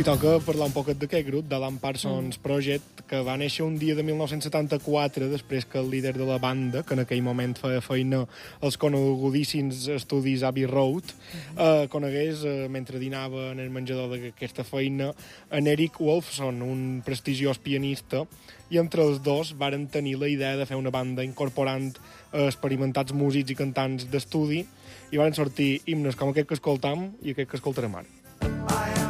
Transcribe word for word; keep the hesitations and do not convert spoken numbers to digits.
I toca parlar un poquet d'aquest grup, de l'Alan Parsons mm. Project, que va néixer un dia de mil nou-cents setanta-quatre, després que el líder de la banda, que en aquell moment feia feina als conegudíssims estudis Abbey Road, mm. eh, conegués, eh, mentre dinava en el menjador d'aquesta feina, en Eric Wolfson, un prestigiós pianista, i entre els dos varen tenir la idea de fer una banda incorporant eh, experimentats músics i cantants d'estudi, i varen sortir himnes com aquest que escoltam i aquest que escoltarem ara.